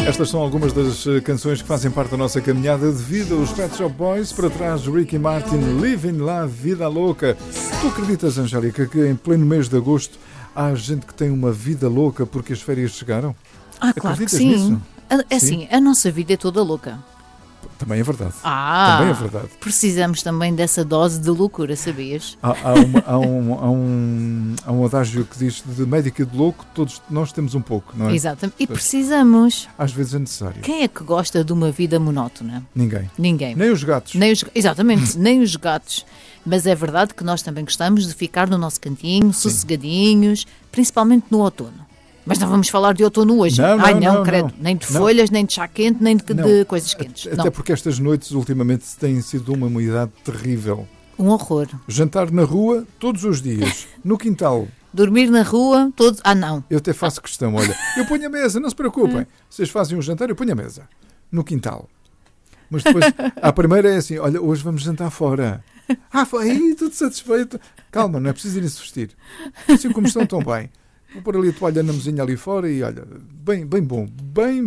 Estas são algumas das canções que fazem parte da nossa caminhada de vida. Os Pet Shop Boys, para trás Ricky Martin, Living La Vida Louca. Tu acreditas, Angélica, que em pleno mês de agosto há gente que tem uma vida louca porque as férias chegaram? Claro que sim. Nisso? É assim, a nossa vida é toda louca. Também é verdade. Também é verdade. Precisamos também dessa dose de loucura, sabias? Há um adágio que diz: de médico e de louco, todos nós temos um pouco, não é? Exatamente. E precisamos. Às vezes é necessário. Quem é que gosta de uma vida monótona? Ninguém. Nem os gatos. Exatamente, nem os gatos. Mas é verdade que nós também gostamos de ficar no nosso cantinho, sossegadinhos, principalmente no outono. Mas não vamos falar de outono hoje. Não, credo. Nem de folhas, nem de chá quente, nem de coisas quentes. Até porque estas noites ultimamente têm sido uma umidade terrível. Um horror. Jantar na rua todos os dias, no quintal. Dormir na rua, todos... não. Eu até faço questão, olha, eu ponho a mesa, não se preocupem. Vocês fazem um jantar, eu ponho a mesa, no quintal. Mas depois, a primeira é assim, olha, hoje vamos jantar fora. Foi aí, tudo satisfeito. Calma, não é preciso irem se vestir. Assim como estão tão bem. Vou pôr ali a toalha na mesinha ali fora e olha, bem bom. Bem,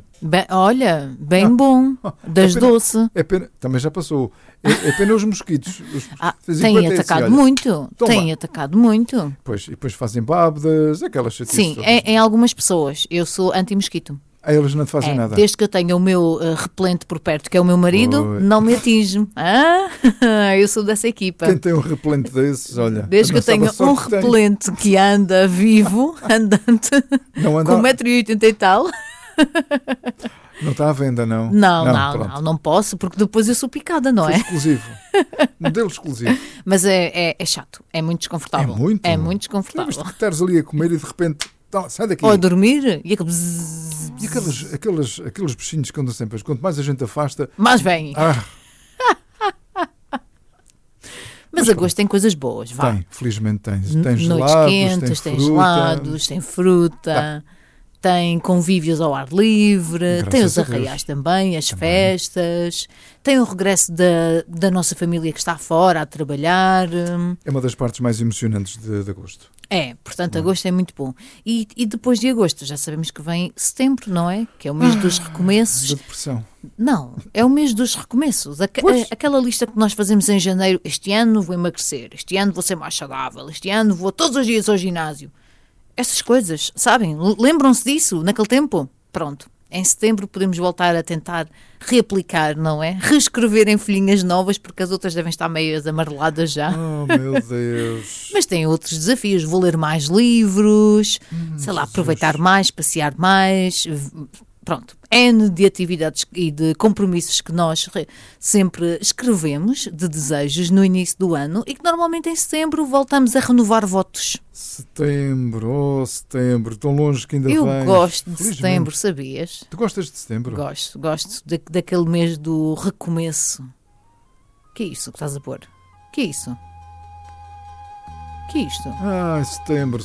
bom. Das doce. É pena, também já passou. É pena os mosquitos. Tem atacado muito. Tem atacado muito. Pois, e depois fazem bábadas, aquelas chatices. Sim, em algumas pessoas. Eu sou anti-mosquito. Eles não te fazem nada. Desde que eu tenha o meu repelente por perto, que é o meu marido, não me atinge. Eu sou dessa equipa. Quem tem um repelente desses, olha... Desde que eu tenha um repelente que anda vivo, andante, com 1,80 m e tal... Não está à venda, não? Não posso, porque depois eu sou picada, não é? Exclusivo. Modelo exclusivo. Mas é chato, é muito desconfortável. É muito desconfortável. Mas tu estares ali a comer e de repente... sai daqui. Ou a dormir e aqueles bichinhos que andam sempre. Quanto mais a gente afasta... mais vem. Mas agosto tem coisas boas, vá. Tem, felizmente tem. Tem noites gelados, quentes, tem gelados, tem fruta... Tem convívios ao ar livre, tem os arraiais também, as festas, tem o regresso da nossa família que está fora a trabalhar. É uma das partes mais emocionantes de agosto. Portanto, agosto é muito bom. E depois de agosto, já sabemos que vem setembro, não é? Que é o mês dos recomeços. Da depressão. Não, é o mês dos recomeços. Aquela lista que nós fazemos em janeiro: este ano vou emagrecer, este ano vou ser mais saudável, este ano vou todos os dias ao ginásio. Essas coisas, sabem? Lembram-se disso naquele tempo? Pronto. Em setembro podemos voltar a tentar reaplicar, não é? Reescrever em folhinhas novas, porque as outras devem estar meio amareladas já. Oh, meu Deus! Mas tem outros desafios. Vou ler mais livros, aproveitar mais, passear mais... Pronto, N de atividades e de compromissos que nós sempre escrevemos, de desejos no início do ano, e que normalmente em setembro voltamos a renovar votos. Setembro, tão longe que ainda vem. Eu gosto de setembro, sabias? Tu gostas de setembro? Gosto daquele mês do recomeço. Que é isso que estás a pôr? Que é isso? Que é isto? Setembro.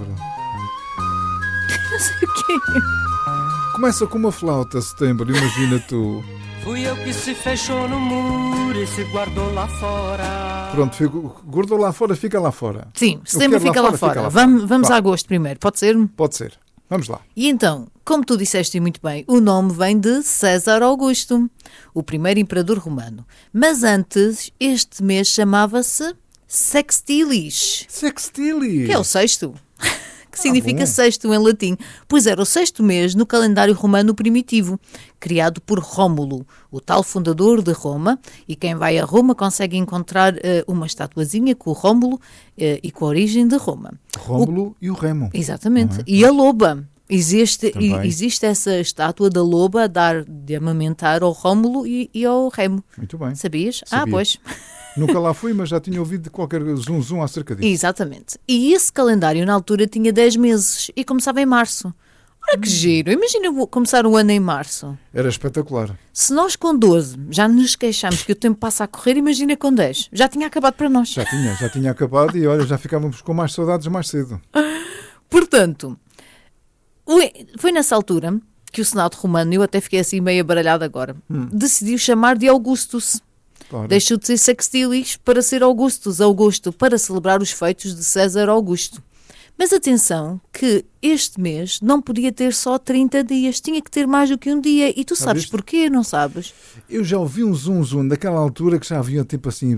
Não sei o quê. Começa com uma flauta, setembro, imagina tu. Fui eu que se fechou no muro e se guardou lá fora. Pronto, guardou lá fora, fica lá fora. Sim, setembro fica lá fora. Vamos a agosto primeiro, pode ser? Pode ser, vamos lá. E então, como tu disseste muito bem, o nome vem de César Augusto, o primeiro imperador romano. Mas antes, este mês chamava-se Sextilis. Sextilis? Que é o sexto. Que significa sexto em latim, pois era o sexto mês no calendário romano primitivo, criado por Rómulo, o tal fundador de Roma, e quem vai a Roma consegue encontrar uma estatuazinha com o Rómulo e com a origem de Roma. Rómulo e o Remo. Exatamente, e a loba. Existe essa estátua da loba a dar de amamentar ao Rómulo e ao Remo. Muito bem. Sabias? Sabia. Pois. Nunca lá fui, mas já tinha ouvido de qualquer zoom acerca disso. Exatamente. E esse calendário, na altura, tinha 10 meses e começava em março. Olha que giro. Imagina começar o ano em março. Era espetacular. Se nós com 12 já nos queixamos que o tempo passa a correr, imagina com 10. Já tinha acabado para nós. Já tinha acabado e olha, já ficávamos com mais saudades mais cedo. Portanto, foi nessa altura que o Senado romano, eu até fiquei assim meio baralhado agora, decidiu chamar de Augustus. Claro. Deixou de ser Sextilis para ser Augusto, para celebrar os feitos de César Augusto. Mas atenção que este mês não podia ter só 30 dias, tinha que ter mais do que um dia. E tu sabes isto? porquê, não sabes? Eu já ouvi um zum daquela altura que já havia tipo assim.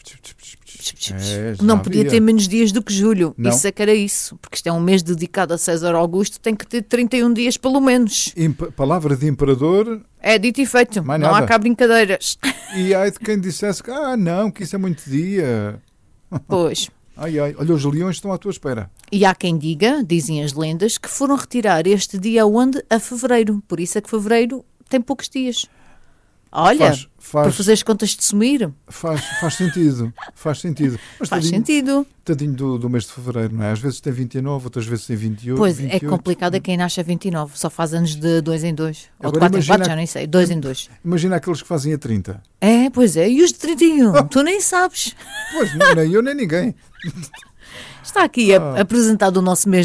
Não podia ter menos dias do que julho. Não. Isso é que era isso. Porque isto é um mês dedicado a César Augusto, tem que ter 31 dias pelo menos. Palavra de imperador. É dito e feito. Mais Não nada. há cá brincadeiras. E ai de quem dissesse que não, que isso é muito dia. Pois. Ai, olha, os leões estão à tua espera. E há quem diga, dizem as lendas, que foram retirar este dia onde? A fevereiro. Por isso é que fevereiro tem poucos dias. Olha, para fazer as contas de sumir. Faz sentido. Faz sentido. Mas Faz sentido. Tadinho do mês de fevereiro, não é? Às vezes tem 29, outras vezes tem 28. Pois, 28. é complicado a quem nasce a 29. Só faz anos de 2 em 2. Ou de Agora 4 em 4, já nem sei. 2 em 2. Imagina aqueles que fazem a 30. É, pois é. E os de 31? Tu nem sabes. Pois, nem eu nem ninguém. Está aqui apresentado o nosso mês